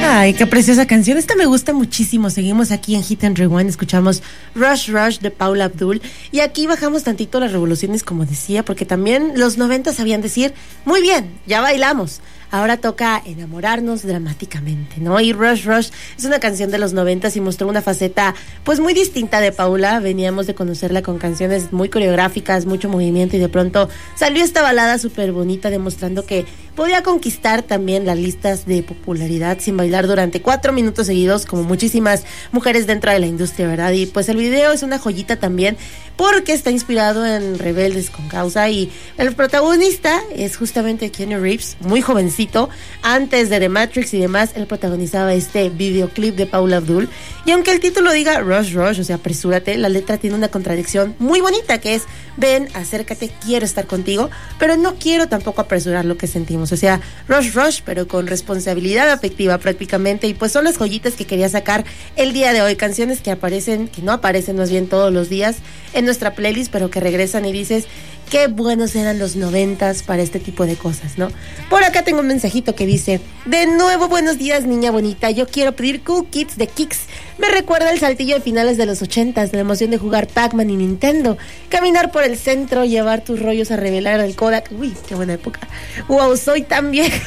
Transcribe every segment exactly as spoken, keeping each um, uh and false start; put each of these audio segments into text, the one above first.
Ay, qué preciosa canción. Esta me gusta muchísimo. Seguimos aquí en Hit and Rewind. Escuchamos Rush Rush de Paula Abdul. Y aquí bajamos tantito las revoluciones, como decía, porque también los noventa sabían decir, muy bien, ya bailamos. Ahora toca enamorarnos dramáticamente, ¿no? Y Rush Rush es una canción de los noventas y mostró una faceta pues muy distinta de Paula. Veníamos de conocerla con canciones muy coreográficas, mucho movimiento, y de pronto salió esta balada súper bonita demostrando que podía conquistar también las listas de popularidad sin bailar durante cuatro minutos seguidos, como muchísimas mujeres dentro de la industria, ¿verdad? Y pues el video es una joyita también porque está inspirado en Rebeldes con Causa, y el protagonista es justamente Keanu Reeves, muy jovencito. Antes de The Matrix y demás, él protagonizaba este videoclip de Paula Abdul. Y aunque el título diga Rush Rush, o sea, apresúrate, la letra tiene una contradicción muy bonita que es: ven, acércate, quiero estar contigo, pero no quiero tampoco apresurar lo que sentimos. O sea, Rush Rush, pero con responsabilidad afectiva prácticamente. Y pues son las joyitas que quería sacar el día de hoy, canciones que aparecen, que no aparecen más bien todos los días en nuestra playlist, pero que regresan y dices, qué buenos eran los noventas para este tipo de cosas, ¿no? Por acá tengo un mensajito que dice: de nuevo, buenos días, niña bonita. Yo quiero pedir Cool Kids de Kicks. Me recuerda el saltillo de finales de los ochentas, la emoción de jugar Pac-Man y Nintendo, caminar por el centro, llevar tus rollos a revelar el Kodak. Uy, qué buena época. Wow, soy tan vieja.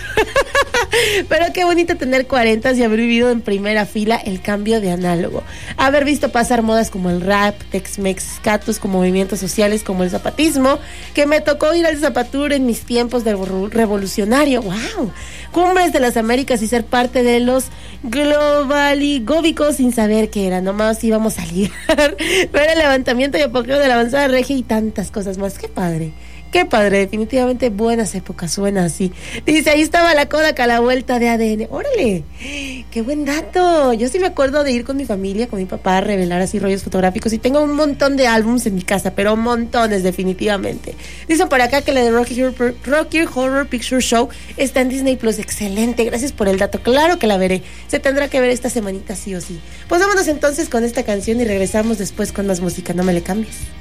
Pero qué bonito tener cuarentas y haber vivido en primera fila el cambio de análogo. Haber visto pasar modas como el rap, Tex-Mex, Scatus, con movimientos sociales como el zapatismo, que me tocó ir al Zapatur en mis tiempos de revolucionario. ¡Wow! Cumbres de las Américas y ser parte de los globaligóbicos sin saber qué era. Nomás íbamos a ligar. Ver el levantamiento y apogeo de la avanzada regia y tantas cosas más. ¡Qué padre! Qué padre, definitivamente buenas épocas, suena así. Dice, ahí estaba la Kodak a la vuelta de A D N. ¡Órale! ¡Qué buen dato! Yo sí me acuerdo de ir con mi familia, con mi papá, a revelar así rollos fotográficos, y tengo un montón de álbums en mi casa, pero montones, definitivamente. Dicen por acá que la de Rocky Horror, Rocky Horror Picture Show está en Disney Plus. Excelente, gracias por el dato. Claro que la veré. Se tendrá que ver esta semanita sí o sí. Pues vámonos entonces con esta canción y regresamos después con más música. No me le cambies.